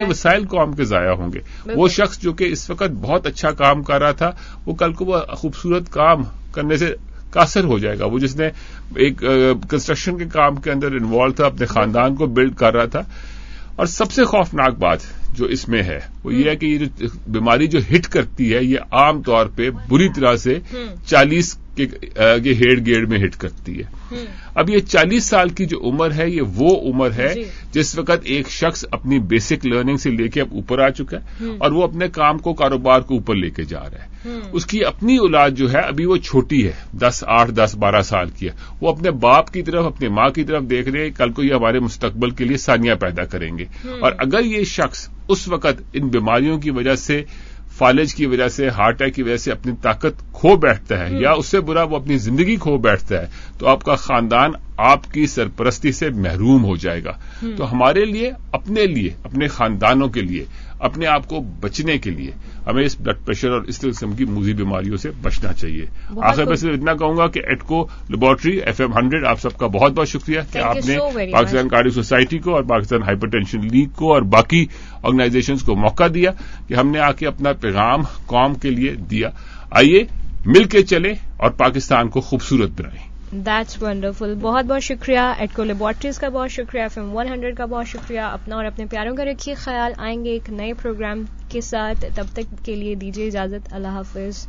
وسائل قوم کے ضائع ہوں گے. وہ شخص جو کہ اس وقت بہت اچھا کام کر رہا تھا وہ کل کو وہ خوبصورت کام کرنے سے قاصر ہو جائے گا. وہ جس نے ایک کنسٹرکشن کے کام کے اندر انوالو تھا, اپنے خاندان کو بلڈ کر رہا تھا. اور سب سے خوفناک بات جو اس میں ہے وہ یہ ہے کہ یہ جو بیماری جو ہٹ کرتی ہے یہ عام طور پہ بری طرح سے 40 کے ہیڑ گیڑ میں ہٹ کرتی ہے. اب یہ 40 سال کی جو عمر ہے یہ وہ عمر ہے جس وقت ایک شخص اپنی بیسک لرننگ سے لے کے اب اوپر آ چکا ہے اور وہ اپنے کام کو, کاروبار کو اوپر لے کے جا رہا ہے. اس کی اپنی اولاد جو ہے ابھی وہ چھوٹی ہے, 8, 10, 12 سال کی ہے. وہ اپنے باپ کی طرف, اپنے ماں کی طرف دیکھ رہے ہیں کل کو یہ ہمارے مستقبل کے لیے ثانیہ پیدا کریں گے. اور اگر یہ شخص اس وقت ان بیماریوں کی وجہ سے, فالج کی وجہ سے, ہارٹ اٹیک کی وجہ سے اپنی طاقت کھو بیٹھتا ہے یا اس سے برا وہ اپنی زندگی کھو بیٹھتا ہے تو آپ کا خاندان آپ کی سرپرستی سے محروم ہو جائے گا. تو ہمارے لیے, اپنے خاندانوں کے لیے, اپنے آپ کو بچنے کے لیے ہمیں اس بلڈ پریشر اور اس قسم کی موذی بیماریوں سے بچنا چاہیے. آخر میں صرف اتنا کہوں گا کہ ایٹکو لیبارٹری FM 100 آپ سب کا بہت بہت شکریہ کہ آپ نے پاکستان کارڈیو سوسائٹی کو اور پاکستان ہائپر ٹینشن لیگ کو اور باقی آرگنائزیشنز کو موقع دیا کہ ہم نے آ کے اپنا پیغام قوم کے لیے دیا. آئیے مل کے چلیں اور پاکستان کو خوبصورت بنائیں. That's wonderful. بہت بہت شکریہ ایٹکو لیبارٹریز کا, بہت شکریہ FM 100 کا, بہت شکریہ. اپنا اور اپنے پیاروں کا رکھیے خیال. آئیں گے ایک نئے پروگرام کے ساتھ, تب تک کے لیے دیجیے اجازت. اللہ حافظ.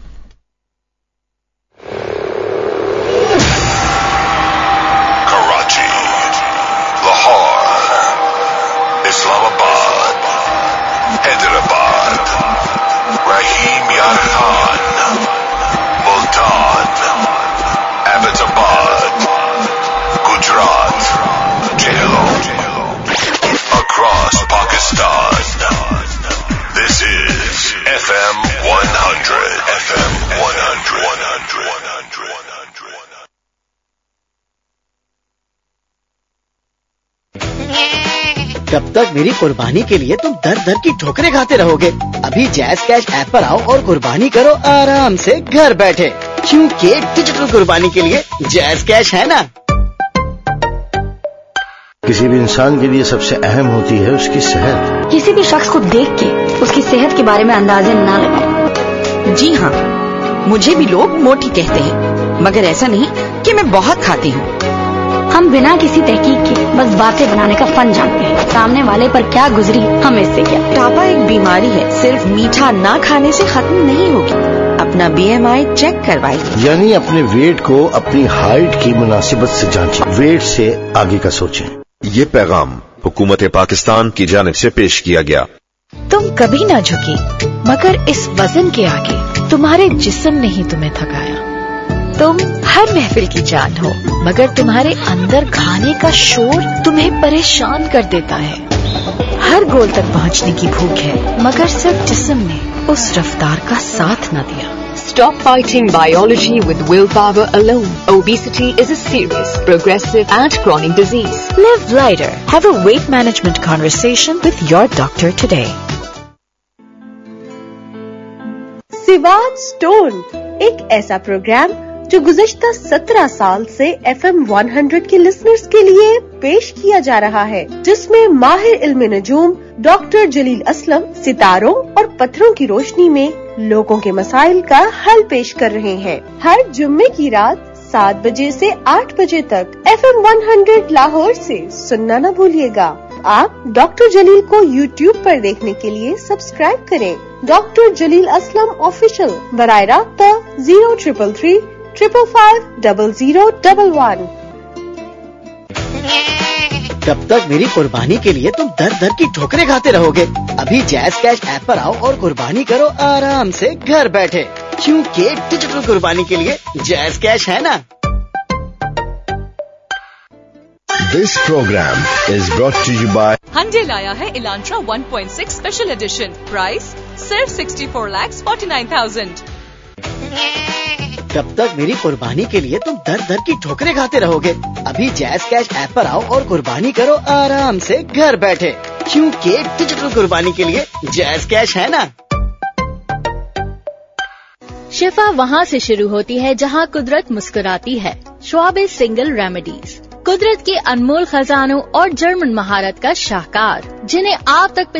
کراچی, لاہور, اسلام آباد, حیدرآباد, رحیم یار Khan, Multan, Ahmedabad, Gujarat, across Pakistan. This is FM 100. FM 100. کب تک میری قربانی کے لیے تم در در کی ٹھوکریں کھاتے رہو گے؟ ابھی جیز کیش ایپ پر آؤ اور قربانی کرو آرام سے گھر بیٹھے, کیونکہ ڈیجیٹل قربانی کے لیے جیز کیش ہے نا. کسی بھی انسان کے لیے سب سے اہم ہوتی ہے اس کی صحت. کسی بھی شخص کو دیکھ کے اس کی صحت کے بارے میں اندازے نہ لگائیں. جی ہاں, مجھے بھی لوگ موٹی کہتے ہیں, مگر ایسا نہیں کہ میں بہت کھاتی ہوں. ہم بنا کسی تحقیق کے بس باتیں بنانے کا فن جانتے ہیں. سامنے والے پر کیا گزری ہمیں اس سے کیا. موٹاپا ایک بیماری ہے, صرف میٹھا نہ کھانے سے ختم نہیں ہوگی. اپنا BMI چیک کروائیے. یعنی اپنے ویٹ کو اپنی ہائٹ کی مناسبت سے جانچیں, ویٹ سے آگے کا سوچیں. یہ پیغام حکومت پاکستان کی جانب سے پیش کیا گیا. تم کبھی نہ جھکی مگر اس وزن کے آگے تمہارے جسم نے ہی تمہیں تھکایا. تم ہر محفل کی جان ہو مگر تمہارے اندر کھانے کا شور تمہیں پریشان کر دیتا ہے. ہر گول تک پہنچنے کی بھوک ہے مگر صرف جسم نے اس رفتار کا ساتھ نہ دیا. Stop fighting biology with willpower alone. Obesity is a serious, progressive and chronic disease. Live lighter. Have a weight management conversation with your doctor today. سواد سٹون ایک ایسا پروگرام جو گزشتہ 17 سال سے FM 100 کے لسنرز کے لیے پیش کیا جا رہا ہے, جس میں ماہر علم نجوم ڈاکٹر جلیل اسلم ستاروں اور پتھروں کی روشنی میں لوگوں کے مسائل کا حل پیش کر رہے ہیں. ہر جمعے کی رات 7 بجے سے 8 بجے تک FM 100 لاہور سے سننا نہ بھولیے گا. آپ ڈاکٹر جلیل کو YouTube پر دیکھنے کے لیے سبسکرائب کریں. ڈاکٹر جلیل اسلم آفیشل, براہ رابطہ 0333 555 0011. کب تک میری قربانی کے لیے تم در در کی ٹھوکریں کھاتے رہو گے؟ ابھی جیز کیش ایپ پر آؤ اور قربانی کرو آرام سے گھر بیٹھے, کیونکہ ڈیجیٹل قربانی کے لیے جیز کیش ہے نا. This program is brought to you by Hyundai لایا ہے Elantra 1.6 اسپیشل ایڈیشن. پرائس صرف 64,49,000. کب تک میری قربانی کے لیے تم در در کی ٹھوکریں کھاتے رہو گے؟ ابھی جیز کیش ایپ پر آؤ اور قربانی کرو آرام سے گھر بیٹھے, کیونکہ ڈیجیٹل قربانی کے لیے جیز کیش ہے نا. شفا وہاں سے شروع ہوتی ہے جہاں قدرت مسکراتی ہے. شعاب سنگل ریمیڈیز قدرت کے انمول خزانوں اور جرمن مہارت کا شاہکار, جنہیں آپ تک